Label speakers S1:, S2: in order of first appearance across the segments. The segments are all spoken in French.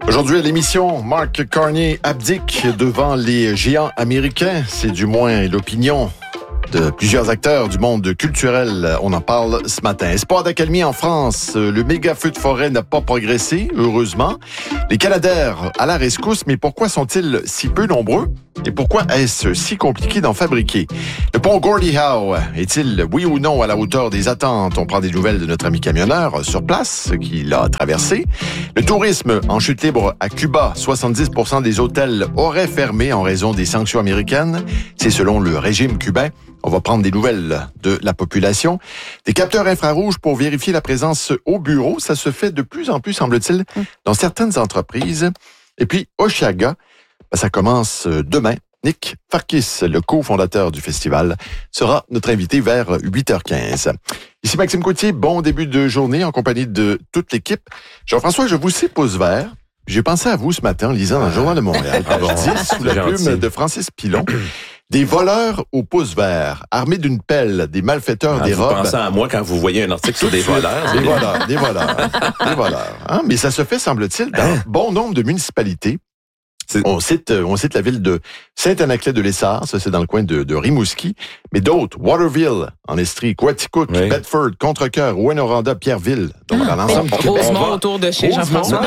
S1: Aujourd'hui à l'émission, Mark Carney abdique devant les géants américains. C'est du moins l'opinion de plusieurs acteurs du monde culturel. On en parle ce matin. Espoir d'accalmie en France. Le méga feu de forêt n'a pas progressé, heureusement. Les Canadaires à la rescousse, mais pourquoi sont-ils si peu nombreux? Et pourquoi est-ce si compliqué d'en fabriquer? Le pont Gordie Howe est-il, oui ou non, à la hauteur des attentes? On prend des nouvelles de notre ami camionneur sur place, qui l'a traversé. Le tourisme en chute libre à Cuba. 70% des hôtels auraient fermé en raison des sanctions américaines. C'est selon le régime cubain. On va prendre des nouvelles de la population. Des capteurs infrarouges pour vérifier la présence au bureau. Ça se fait de plus en plus, semble-t-il, dans certaines entreprises. Et puis, Osheaga, ça commence demain. Nick Farkis, le cofondateur du festival, sera notre invité vers 8h15. Ici Maxime Coutier, bon début de journée en compagnie de toute l'équipe. Jean-François, je vous sais pouce vert. J'ai pensé à vous ce matin en lisant dans le Journal de Montréal, page 10, sous la plume de Francis Pilon. Des voleurs au pouce vert, armés d'une pelle, des malfaiteurs des robes.
S2: Vous pensez à moi quand vous voyez un article sur des voleurs.
S1: Des voleurs. Hein? Mais ça se fait, semble-t-il, dans bon nombre de municipalités. On cite la ville de Saint-Anaclet-de-Lessard, ça c'est dans le coin de Rimouski, mais d'autres, Waterville, en Estrie, Quaticook, Bedford, Contrecoeur, Rouyn-Noranda, Pierreville, donc dans l'ensemble du Québec.
S3: Rosemont autour de chez Jean-François.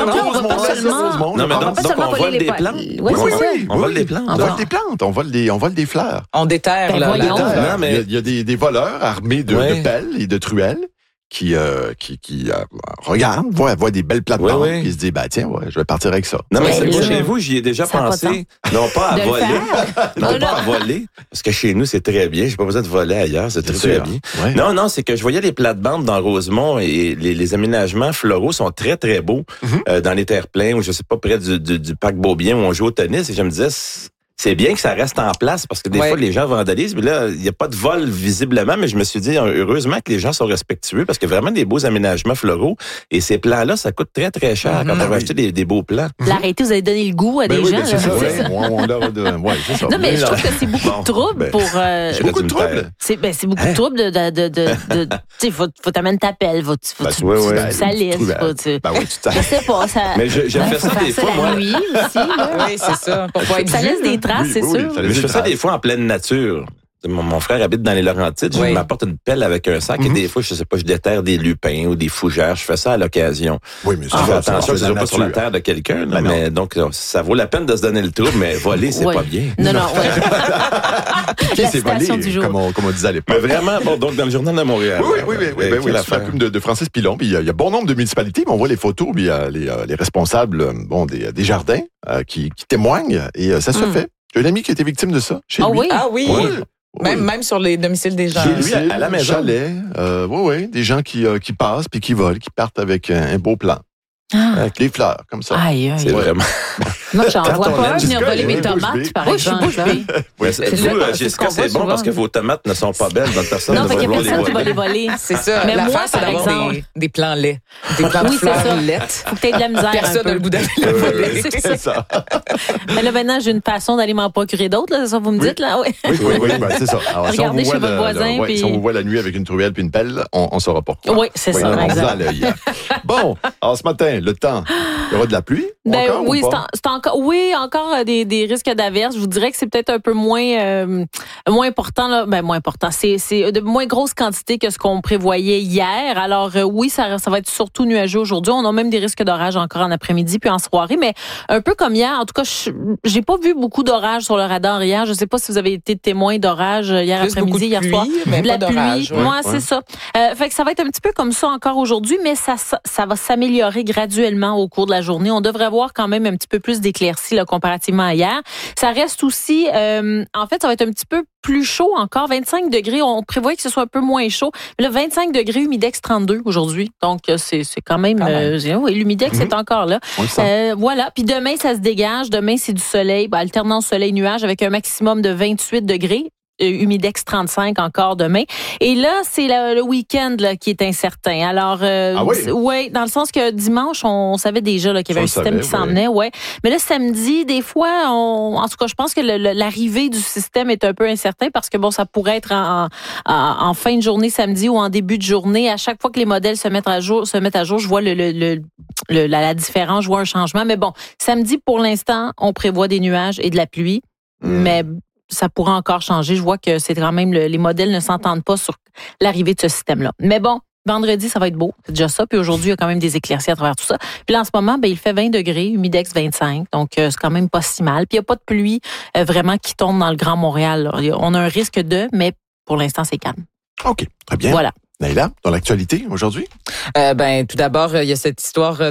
S2: Non, mais donc on vole des plantes.
S1: Oui,
S2: on vole des plantes.
S1: On vole des plantes, on vole des fleurs.
S3: On déterre, là.
S2: Non, mais
S1: il y a des voleurs armés de pelles et de truelles qui regardent, voient des belles plates-bandes, et se disent, tiens, je vais partir avec ça.
S2: Non, mais chez vous, j'y ai déjà pensé. Non pas à voler. Non, pas à voler. Parce que chez nous, c'est très bien. J'ai pas besoin de voler ailleurs. C'est très bien. Ouais. Non, c'est que je voyais les plates-bandes dans Rosemont et les aménagements floraux sont très, très beaux dans les terre-pleins ou je sais pas, près du parc Beaubien où on joue au tennis. Et je me disais, c'est bien que ça reste en place parce que des fois, les gens vandalisent, mais là, il n'y a pas de vol visiblement, mais je me suis dit, heureusement que les gens sont respectueux parce qu'il y a vraiment des beaux aménagements floraux et ces plans-là, ça coûte très, très cher quand on va acheter des beaux plans.
S4: L'arrêter, vous avez donné le goût à des gens.
S1: C'est ça. C'est ça.
S4: Non, mais je trouve que c'est beaucoup de trouble pour...
S1: C'est beaucoup de trouble.
S4: C'est beaucoup de trouble de tu sais, faut t'amener ta pelle, faut tu salisses. Je sais pas, ça...
S2: Mais je fais ça des fois, moi.
S4: Oui,
S3: c'est ça. Pour pas être
S4: ça laisse des traces, c'est sûr.
S2: Mais je fais ça des fois en pleine nature. Mon frère habite dans les Laurentides. Je m'apporte une pelle avec un sac et des fois, je sais pas, je déterre des lupins ou des fougères. Je fais ça à l'occasion. Oui, mais je fais attention que ce soit pas sur la terre de quelqu'un. Là, mais donc, ça vaut la peine de se donner le trouble, mais voler, c'est pas bien.
S4: Non.
S1: C'est volé, comme on disait à l'époque.
S2: Mais vraiment, donc dans le Journal de Montréal.
S1: Oui, la plume de Francis Pilon. Il y a bon nombre de municipalités, mais on voit les photos, puis il y a les responsables des jardins qui témoignent et ça se fait. J'ai un ami qui a été victime de ça chez lui.
S3: Ah oui? Même sur les domiciles des gens.
S1: Chez lui, à la maison. Chalet, des gens qui passent puis qui volent, qui partent avec un beau plan. Avec les fleurs, comme ça.
S4: Aïe.
S2: C'est vraiment...
S4: Moi, j'en vois pas venir voler mes tomates, par exemple.
S2: Vous, Jessica, c'est bon parce que vos tomates ne sont pas belles, donc personne
S4: ne
S2: va
S4: vouloir les voler.
S3: C'est ça.
S4: Mais
S3: l'affaire,
S4: moi,
S3: c'est d'avoir des plants laids. Des plants de fleurs laides.
S4: Faut que tu aies de la misère.
S3: Personne n'a le goût d'aller les voler.
S1: C'est ça.
S4: Mais là, maintenant, j'ai une passion d'aller m'en procurer d'autres, là, c'est ça que vous me dites, là? Oui,
S1: c'est ça. Alors,
S4: regardez chez votre voisin.
S1: Si on vous voit la nuit avec une truelle puis une pelle, on saura pourquoi.
S4: Oui, c'est ça, exact.
S1: Bon, alors ce matin, le temps, il y aura de la pluie?
S4: Oui, c'est encore des risques d'averses. Je vous dirais que c'est peut-être un peu moins important là. Moins important. C'est de moins grosse quantité que ce qu'on prévoyait hier. Alors oui, ça va être surtout nuageux aujourd'hui. On a même des risques d'orage encore en après-midi puis en soirée, mais un peu comme hier. En tout cas, j'ai pas vu beaucoup d'orage sur le radar hier. Je sais pas si vous avez été témoin d'orage hier après-midi, hier soir.
S3: Mais
S4: de la
S3: pas d'orage.
S4: Pluie. Moi, c'est ça. Fait que ça va être un petit peu comme ça encore aujourd'hui, mais ça va s'améliorer graduellement au cours de la journée. On devrait voir quand même un petit peu plus d'éclaircies là, comparativement à hier. Ça reste aussi, en fait, ça va être un petit peu plus chaud encore, 25 degrés. On prévoit que ce soit un peu moins chaud. Mais là, 25 degrés, humidex 32 aujourd'hui. Donc, c'est quand même... oui, l'humidex est encore là. Voilà. Puis demain, ça se dégage. Demain, c'est du soleil, alternance soleil-nuage avec un maximum de 28 degrés. Humidex 35 encore demain. Et là, c'est le week-end là, qui est incertain. Alors, ouais, dans le sens que dimanche, on savait déjà là, qu'il y avait un système qui s'en venait. Ouais. Mais là, samedi, des fois, en tout cas, je pense que l'arrivée du système est un peu incertain parce que bon, ça pourrait être en fin de journée samedi ou en début de journée. À chaque fois que les modèles se mettent à jour, je vois la différence, je vois un changement. Mais bon, samedi, pour l'instant, on prévoit des nuages et de la pluie. Mais ça pourrait encore changer. Je vois que c'est quand même les modèles ne s'entendent pas sur l'arrivée de ce système-là. Mais bon, vendredi, ça va être beau. C'est déjà ça. Puis aujourd'hui, il y a quand même des éclaircies à travers tout ça. Puis là, en ce moment, il fait 20 degrés, humidex 25. Donc, c'est quand même pas si mal. Puis il n'y a pas de pluie vraiment qui tombe dans le Grand Montréal. Là. On a un risque mais pour l'instant, c'est calme.
S1: OK, très bien.
S4: Voilà.
S1: Naïla, dans l'actualité aujourd'hui?
S3: Tout d'abord, il y a cette histoire